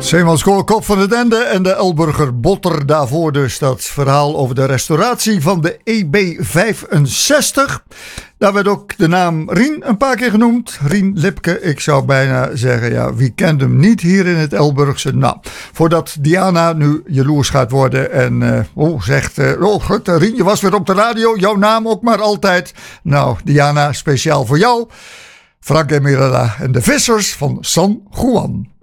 Zeemanskoor Kop van het Ende en de Elburger Botter. Daarvoor dus dat verhaal over de restauratie van de EB65. Daar werd ook de naam Rien een paar keer genoemd. Rien Lipke, ik zou bijna zeggen, ja, wie kent hem niet hier in het Elburgse? Nou, voordat Diana nu jaloers gaat worden en zegt, Rien, je was weer op de radio, jouw naam ook maar altijd. Nou, Diana, speciaal voor jou. Frank en Mirella en de vissers van San Juan.